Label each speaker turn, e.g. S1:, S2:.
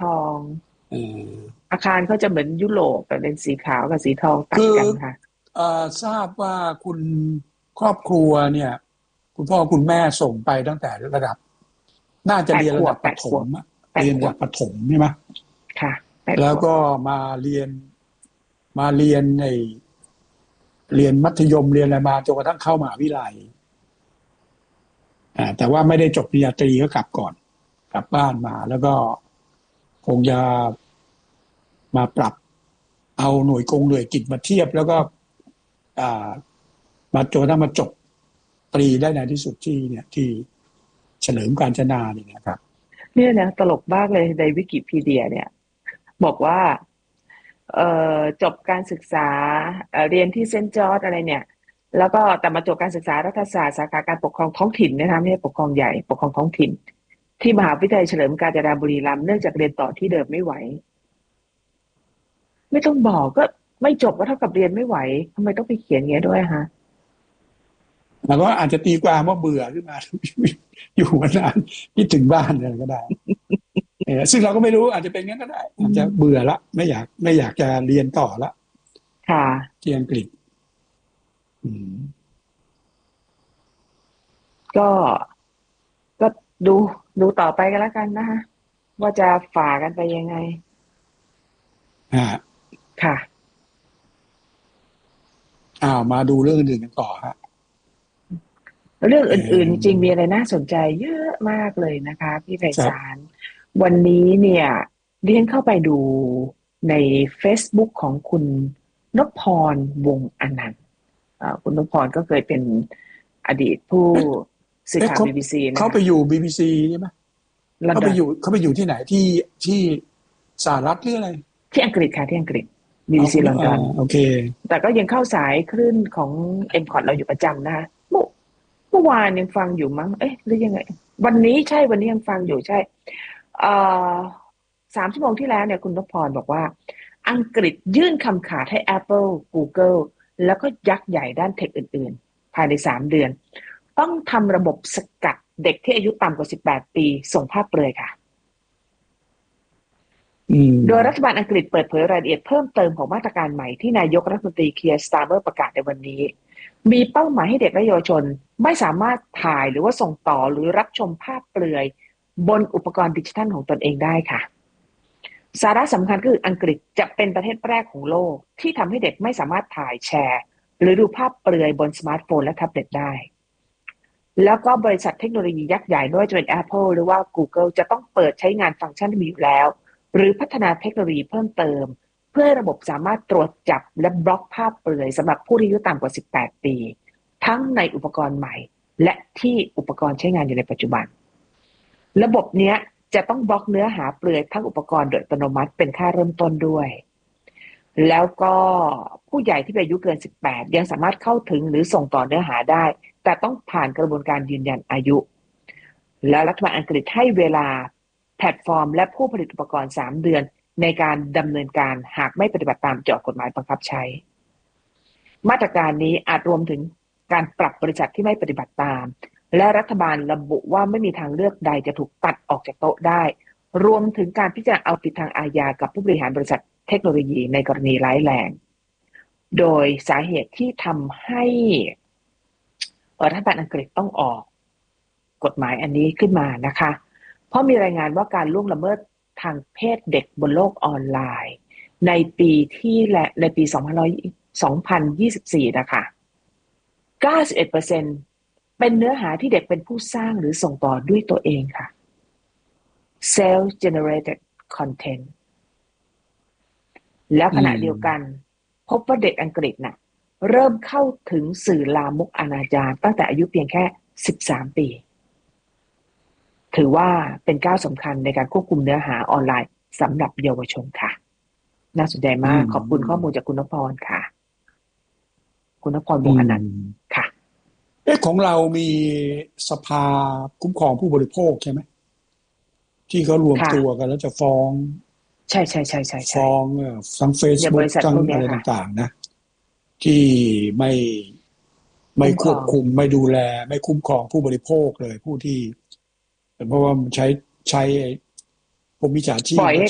S1: อง
S2: เออ
S1: อาคารเขาจะเหมือนยุโรปแต่เป็นสีขาวกับสีทองตัด
S2: คือ
S1: กันค่ะ
S2: ทราบว่าคุณครอบครัวเนี่ยคุณพ่อคุณแม่ส่งไปตั้งแต่ระดับน่าจะ
S1: แปด
S2: เรียนระดับ
S1: ขวบแป
S2: ประถม
S1: ดขวบ
S2: อะเรียน
S1: แปดขวบ
S2: ระดับประถมใช่ไหม
S1: ค่ะแปดขวบ
S2: แล้วก็มาเรียนมาเรียนในเรียนมัธยมเรียนอะไรมาจนกระทั่งเข้ามหาวิทยาลัยแต่ว่าไม่ได้จบปริญญาตรีก็กลับก่อนกลับบ้านมาแล้วก็คงจะมาปรับเอาหน่วยกิตมาเทียบแล้วก็อ่ามาจนกระทั่งมาจบตรีได้ในที่สุดที่เนี่ยที่เฉลิมกาญจนาเนี่ยนะครับ
S1: เนี่ยนะตลกมากเลยในวิกิพีเดียเนี่ยบอกว่าจบการศึกษาเรียนที่เซนต์จอร์จอะไรเนี่ยแล้วก็แต่มาจบการศึกษารัฐศาสตร์สาขาการปกครองท้องถิ่นนะคะไม่ใช่ปกครองใหญ่ปกครองท้องถิ่นที่มหาวิทยาลัยเฉลิมกาญจนาบุรีรัมย์เนื่องจากเรียนต่อที่เดิมไม่ไหวไม่ต้องบอกก็ไม่จบก็เท่ากับเรียนไม่ไหวทำไมต้องไปเขียนอย่างเงี้ยด้วยฮะ
S2: แล้วก็อาจจะตีความว่าเบื่อขึ้นมาอยู่มานานคิดถึงบ้านอะไรก็ได้ซึ่งเราก็ไม่รู้อาจจะเป็นงั้นก็ได้อาจจะเบื่อละไม่อยากจะเรียนต่อละ
S1: ค่ะ
S2: ที่อังกฤษอืม
S1: ก็ก็ดูดูต่อไปกันแล้วกันนะคะว่าจะฝ่ากันไปยังไง
S2: ฮะ
S1: ค่ะ
S2: มาดูเรื่องอื่นกันต่อฮะ
S1: เรื่อง
S2: เอ
S1: อื่นๆจริงๆมี
S2: อ
S1: อะไรน่าสนใจเยอะมากเลยนะคะพี่ไพ
S2: ครับ
S1: ศาลวันนี้เนี่ยเรียนเข้าไปดูใน Facebook ของคุณนพพรวงศ์อนันต์คุณนพพรก็เคยเป็นอดีตผู้
S2: เอ๊ะ
S1: สื่อข่าว
S2: เขา
S1: BBC นะคะ
S2: เขาไปอยู่ BBC ใช่ไหม
S1: ลอนดอน
S2: เขาไปอยู่ที่ไหนที่สหรัฐหรืออะไร
S1: ที่อังกฤษค่ะที่อังกฤษ
S2: เอา
S1: BBC
S2: คุณ
S1: ลอนดอน
S2: โอเค
S1: แต่ก็ยังเข้าสายคลื่นของ M-Cot เราอยู่ประจำนะคะเมื่อวานยังฟังอยู่มั้งเอ๊ะหรือยังไงวันนี้ใช่วันนี้ยังฟังอยู่ใช่เอ่อ3 ชั่วโมงที่แล้วเนี่ยคุณนพพรบอกว่าอังกฤษยื่นคำขาดให้ Apple Google แล้วก็ยักษ์ใหญ่ด้านเทคอื่นๆภายใน3 เดือนต้องทำระบบสกัดเด็กที่อายุต่ำกว่า18 ปีส่งภาพเปลือยค่ะ
S2: อืม
S1: โดยรัฐบาลอังกฤษเปิดเผยรายละเอียดเพิ่มเติมของมาตรการใหม่ที่นายกรัฐมนตรีเคียร์สตาร์เมอร์ประกาศในวันนี้มีเป้าหมายให้เด็กและเยาวชนไม่สามารถถ่ายหรือว่าส่งต่อหรือรับชมภาพเปลือยบนอุปกรณ์ดิจิทัลของตนเองได้ค่ะสาระสำคัญก็คืออังกฤษจะเป็นประเทศแรกของโลกที่ทำให้เด็กไม่สามารถถ่ายแชร์หรือดูภาพเปลือยบนสมาร์ทโฟนและแท็บเล็ตได้แล้วก็บริษัทเทคโนโลยียักษ์ใหญ่ไม่ว่าจะเป็น Apple หรือว่า Google จะต้องเปิดใช้งานฟังก์ชันที่มีอยู่แล้วหรือพัฒนาเทคโนโลยีเพิ่มเติมเพื่อให้ระบบสามารถตรวจจับและบล็อกภาพเปลือยสำหรับผู้ที่อายุต่ำกว่า18 ปีทั้งในอุปกรณ์ใหม่และที่อุปกรณ์ใช้งานอยู่ในปัจจุบันระบบนี้จะต้องบล็อกเนื้อหาเปลือยทั้งอุปกรณ์โดยอัตโนมัติเป็นค่าเริ่มต้นด้วยแล้วก็ผู้ใหญ่ที่อายุเกิน18ยังสามารถเข้าถึงหรือส่งต่อเนื้อหาได้แต่ต้องผ่านกระบวนการยืนยันอายุและรัฐบาลอังกฤษให้เวลาแพลตฟอร์มและผู้ผลิตอุปกรณ์3 เดือนในการดำเนินการหากไม่ปฏิบัติตามที่ออกกฎหมายบังคับใช้มาตรการนี้อาจรวมถึงการปรับบริษัทที่ไม่ปฏิบัติตามและรัฐบาลระบุว่าไม่มีทางเลือกใดจะถูกตัดออกจากโต๊ะได้รวมถึงการพิจารณาเอาผิดทางอาญากับผู้บริหารบริษัทเทคโนโลยีในกรณีร้ายแรงโดยสาเหตุที่ทำให้รัฐบาลอังกฤษต้องออกกฎหมายอันนี้ขึ้นมานะคะเพราะมีรายงานว่าการล่วงละเมิดทางเพศเด็กบนโลกออนไลน์ในปีในปี2024นะคะ91%เป็นเนื้อหาที่เด็กเป็นผู้สร้างหรือส่งต่อด้วยตัวเองค่ะ self generated content แล้วขณะเดียวกันพบว่าเด็กอังกฤษน่ะเริ่มเข้าถึงสื่อลามกอนาจารตั้งแต่อายุเพียงแค่13 ปีถือว่าเป็นก้าวสำคัญในการควบคุมเนื้อหาออนไลน์สำหรับเยาวชนค่ะน่าสนใจมากขอบคุณข้อมูลจากคุณนพพรค่ะคุณนพพรวงศ์อนันต์ค่ะ
S2: ของเรามีสภาคุ้มครองผู้บริโภคใช่ไหมที่เขารวมตัวกันแล้วจะฟ้อง
S1: ใช่ใช่ใช่ใช่
S2: ฟ้องทั้ง Facebook ทั้งอะไรต่างๆนะที่ไม่ควบคุมไม่ดูแลไม่คุ้มครองผู้บริโภคเลยผู้ที่เพราะว่าใช้พวกมิจฉาชีพ